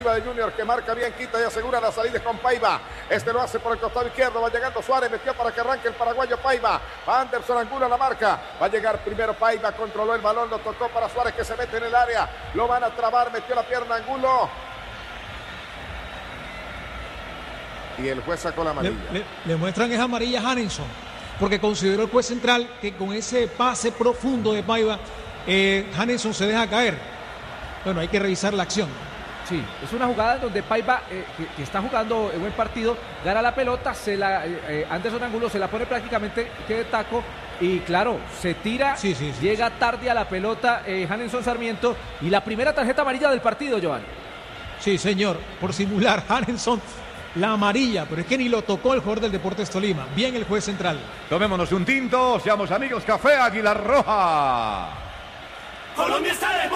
de Junior que marca bien, quita y asegura la salida con Paiva. Este lo hace por el costado izquierdo, va llegando Suárez, metió para que arranque el paraguayo Paiva. Anderson Angulo la marca, va a llegar primero Paiva, controló el balón, lo tocó para Suárez que se mete en el área, lo van a trabar, metió la pierna Angulo. Y el juez sacó la amarilla. Le muestran esa amarilla a Hanenson, porque consideró el juez central que con ese pase profundo de Paiva, Hanenson se deja caer. Bueno, hay que revisar la acción. Sí, es una jugada donde Paiva, que está jugando en buen partido, gana la pelota, Anderson Angulo se la pone prácticamente de taco y claro, se tira, llega tarde a la pelota Hanenson Sarmiento y la primera tarjeta amarilla del partido, Joan. Sí, señor, por simular Hanenson la amarilla, pero es que ni lo tocó el jugador del Deportes Tolima. Bien el juez central. Tomémonos un tinto, seamos amigos, Café Águila Roja. Colombia está de